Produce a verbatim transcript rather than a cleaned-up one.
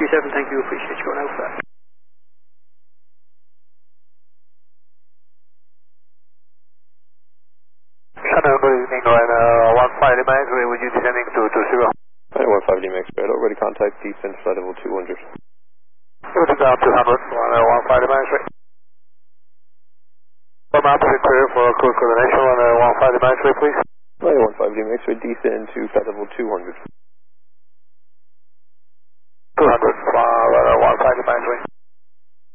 two seven, thank you, appreciate you going Alpha. Hello, good evening, Ryan, one five Lima X-ray, would you descending to two zero? one five Lima X-ray, already contact descent flight level two hundred. Go to ground two hundred, one five Lima X-ray. One map is clear for cruise coordination, one five Lima X-ray, please. one five Lima X-ray, descend to flight level two hundred.